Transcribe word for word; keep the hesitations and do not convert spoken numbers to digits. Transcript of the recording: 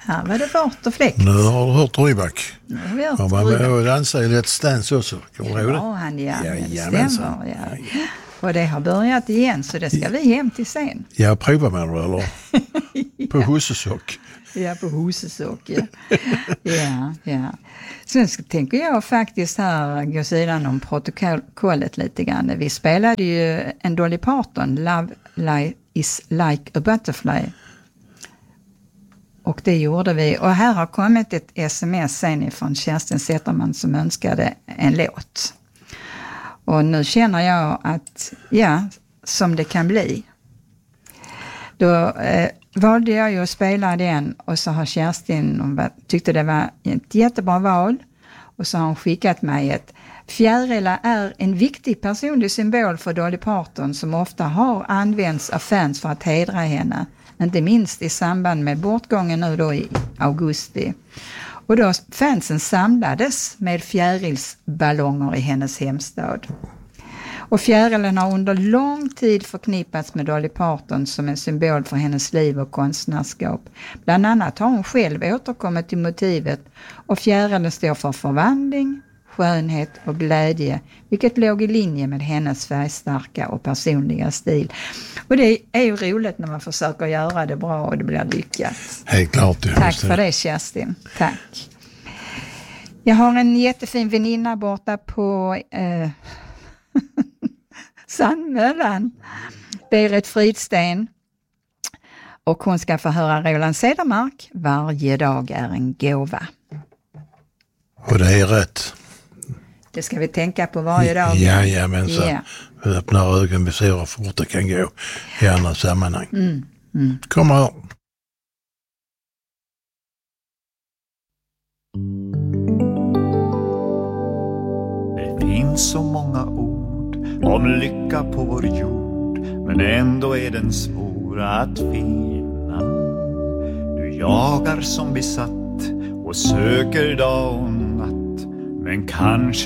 Här var det fart och fläkt. Nu har du hört Rybak. Nu har vi hört Han var med Rybak. och dansade i Let's Dance också. Kommer du ihåg det? Ja, han ja, Ja, det jajamensan. stämmer. Ja. Och det har börjat igen, så det ska vi hem till sen. Ja, prova med det eller? På Hussesock. Ja, på Hosesåk, ja. ja, ja. Sen tänker jag faktiskt här gå sidan om protokollet lite grann. Vi spelade ju en Dolly Parton, Love li- is like a butterfly. Och det gjorde vi. Och här har kommit ett sms sen från Kerstin Zetterman som önskade en låt. Och nu känner jag att, ja, som det kan bli. Då eh, valde jag ju att spela den och så har Kerstin, hon var, tyckte det var ett jättebra val. Och så har hon skickat mig ett Fjärilar är en viktig personlig symbol för Dolly Parton som ofta har använts av fans för att hedra henne. Inte minst i samband med bortgången nu då i augusti. Och då fansen samlades med fjärilsballonger i hennes hemstad. Och fjärilen har under lång tid förknippats med Dolly Parton som en symbol för hennes liv och konstnärskap. Bland annat har hon själv återkommit till motivet och fjärilen står för förvandling, skönhet och glädje, vilket låg i linje med hennes färgstarka och personliga stil. Och det är ju roligt när man försöker göra det bra och det blir lyckat. Helt klart. Tack för det, Kerstin. Tack. Jag har en jättefin väninna borta på eh, Sandmöllan, Berit Fridsten. Och hon ska få höra Roland Cedermark. Varje dag är en gåva. Och det är rätt. Det ska vi tänka på varje dag. Jajamensan. Ja. Vi öppnar ögon, vi ser hur fort det kan gå i andra sammanhang. Mm. Mm. Kom här. Det finns så många ord om lycka på vår jord, men ändå är den svår att finna. Du jagar som besatt och söker dag och natt, men kanske